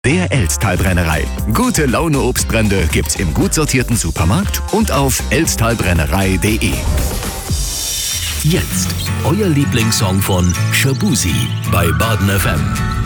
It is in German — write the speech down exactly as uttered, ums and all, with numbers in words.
Der Elztal-Brennerei. Gute Laune Obstbrände gibt's im gut sortierten Supermarkt und auf elztalbrennerei punkt de. Jetzt euer Lieblingssong von Shaboozey bei Baden F M.